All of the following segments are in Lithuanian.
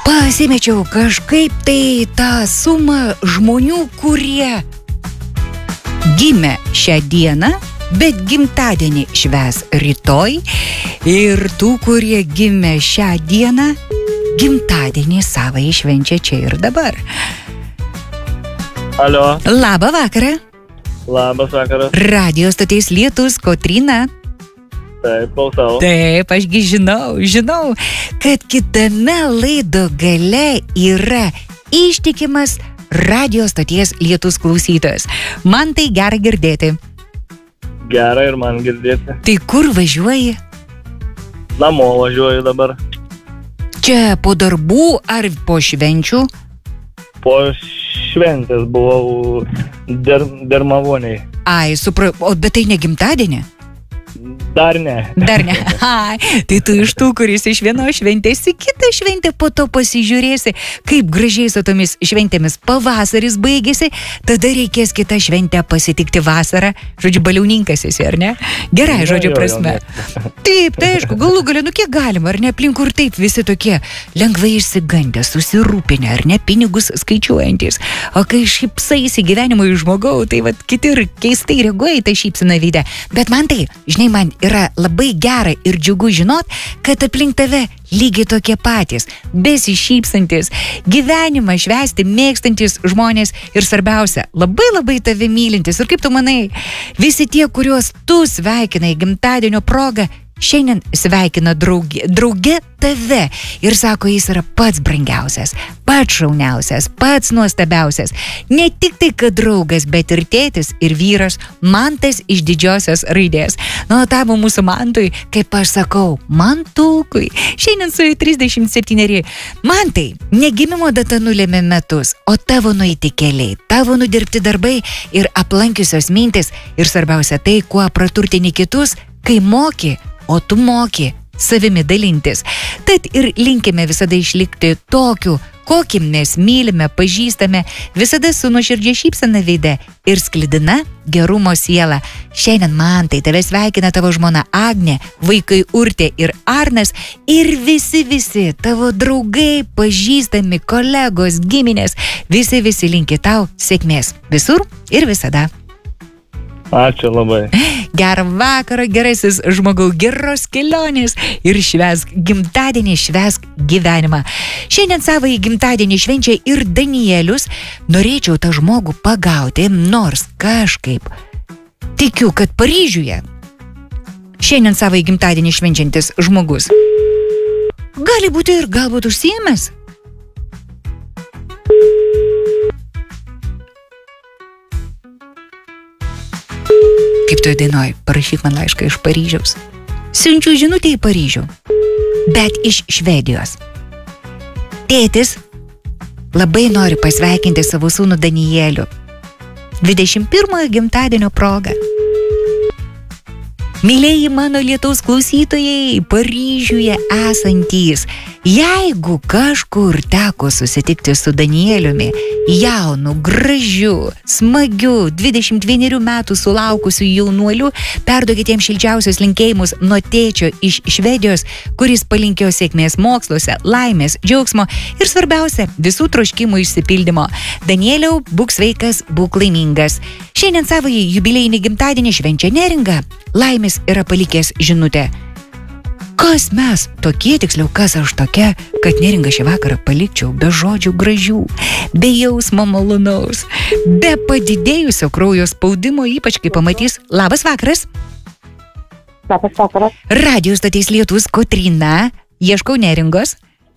pasimečiau kažkaip tai tą sumą žmonių, kurie gimė šią dieną, bet gimtadienį švęs rytoj, ir tų, kurie gimė šią dieną, gimtadienį savai švenčia čia ir dabar. Alio. Labą vakarą. Labas vakaras. Radio stoties Lietus, Kotryna. Taip, klausau. Taip, ašgi žinau, kad kitame laido gale yra ištikimas radio stoties Lietus klausytojas. Man tai gera girdėti. Gera ir man girdėti. Tai kur važiuoji? Namo važiuoju dabar. Čia po darbų ar po švenčių? Po šventės buvau dermavoniai. Ai, bet tai ne gimtadienį? Dar ne. Ai, tai tu iš tų, kuris iš vienos šventės į kitą šventę po to pasižiūrėsi, kaip gražiai su tomis šventėmis pavasaris baigėsi, tada reikės kitą šventę pasitikti vasarą. Žodžiu, baliauninkas esi, ar ne? Gerai, žodžiu prasme. Taip, tai aišku, galų gale, kiek galima, ar ne, aplink kur taip visi tokie lengvai išsigandę, susirūpinę, ar ne, pinigus skaičiuojantis. O kai šypsaisi gyvenimui žmogau, tai vat kiti ir keistai reaguoja į tą šypseną veidą. Bet man tai, žinai, man yra labai gera ir džiugu žinot, kad aplink tave lygiai tokie patys, besišypsantis, gyvenimą švęsti mėgstantis žmonės ir svarbiausia, labai labai tave mylintis. Ir kaip tu manai, visi tie, kuriuos tu sveikinai gimtadienio proga, šiandien sveikina drauge tave ir sako, jis yra pats brangiausias, pats šauniausias, pats nuostabiausias. Ne tik tai, kad draugas, bet ir tėtis ir vyras, Mantas iš didžiosios raidės. Nu, tavo mūsų Mantui, kaip aš sakau, Mantukui, šiandien su 37. Mantai, ne gimimo data nulėmė metus, o tavo nueiti keliai, tavo nudirbti darbai ir aplankiusios mintis ir svarbiausia tai, kuo praturtini kitus, kai moki, o tu moki savimi dalintis. Tad ir linkime visada išlikti tokiu, kokį mes mylime, pažįstame, visada su nuoširdžia šypsena veide ir sklidina gerumo siela. Šiandien Mantai tave sveikina tavo žmona Agnė, vaikai Urtė ir Arnas ir visi tavo draugai, pažįstami, kolegos, giminės, visi linki tau sėkmės visur ir visada. Ačiū labai. Gerą vakarą, gerasis žmogau, geros kelionės ir švęsk gimtadienį, švęsk gyvenimą. Šiandien savąjį gimtadienį švenčia ir Danielius. Norėčiau tą žmogų pagauti, nors kažkaip tikiu, kad Paryžiuje šiandien savąjį gimtadienį švenčiantis žmogus gali būti ir galbūt užsiėmęs. Kaip tu dainuoji, parašyk man laišką iš Paryžiaus. Siunčiu žinutę į Paryžių, bet iš Švedijos. Tėtis labai nori pasveikinti savo sūnų Danielių 21 gimtadienio proga. Mylėjai mano Lietaus klausytojai, Paryžiuje esantys, jeigu kažkur teko susitikti su Danieliumi, jaunu, gražiu, smagiu, 21 metų sulaukusiu jaunuoliu, perduokite jiems šilčiausius linkėjimus nuo tėčio iš Švedijos, kuris palinkėjo sėkmės moksluose, laimės, džiaugsmo ir svarbiausia, visų troškimų išsipildymo. Danieliau, būk sveikas, būk laimingas. Šiandien savąjį jubiliejinį gimtadienį švenčia Neringa. Laimės yra palikęs žinutę. Kas mes tokie, tiksliau, kas aš tokia, kad Neringą šį vakarą palikčiau be žodžių gražių, be jausmo malonaus, be padidėjusio kraujo spaudimo, ypač kai pamatys. Labas vakaras. Labas vakaras. Radio stoties Lietus, Kotryna. Ieškau Neringos.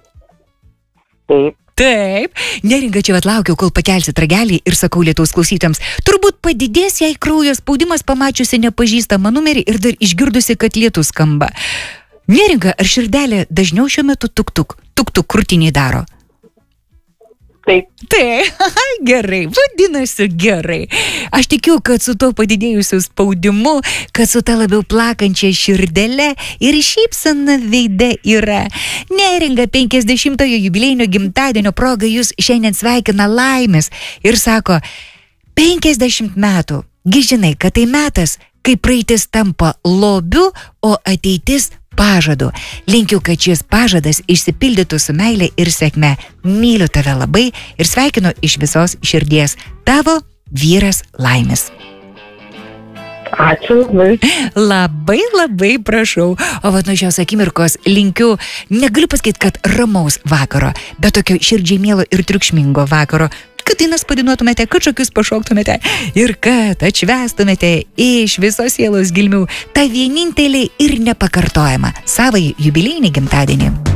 Taip. Neringa, čia atlaukiau, kol pakelsit ragelį ir sakau Lietaus klausytams. Turbūt padidės jai kraujo spaudimas pamačiusi nepažįstamą numerį ir dar išgirdusi, kad lietus skamba. Neringa, ar širdelė dažniau šiuo metu tuk-tuk krūtinį daro? Taip. Gerai, vadinasi gerai. Aš tikiu, kad su to padidėjusiu spaudimu, kad su ta labiau plakančia širdele ir šypsena veide yra. Neringa 50-ojo jubiliejinio gimtadienio proga jūs šiandien sveikina Laimės ir sako, 50 metų, gi žinai, kad tai metas, kai praeitis tampa lobiu, o ateitis pažadu. Linkiu, kad šis pažadas išsipildytų su meile ir sėkme. Myliu tave labai ir sveikinu iš visos širdies. Tavo vyras Laimis. Ačiū labai. Labai prašau. O vat nuo šios akimirkos linkiu, negaliu pasakyti, kad ramaus vakaro, bet tokio širdžiai mielo ir triukšmingo vakaro. Kad dainas padainuotumėte, kad šokius pašoktumėte ir kad atšvęstumėte iš visos sielos gilmių tą vienintelį ir nepakartojamą savąjį jubiliejinį gimtadienį.